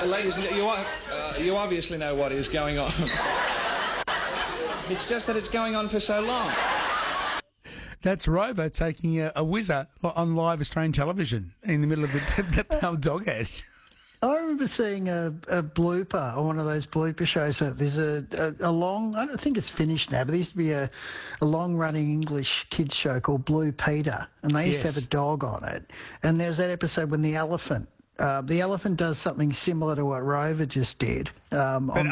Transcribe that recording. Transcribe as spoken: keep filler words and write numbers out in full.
ladies, you, uh, you obviously know what is going on. It's just that it's going on for so long. That's Rover taking a, a whizzer on live Australian television in the middle of the, the Pal Dog ad. I remember seeing a, a blooper on one of those blooper shows. There's a, a, a long, I don't think it's finished now, but there used to be a, a long-running English kids show called Blue Peter, and they used Yes. to have a dog on it. And there's that episode when the elephant, uh, the elephant does something similar to what Rover just did. Um, But on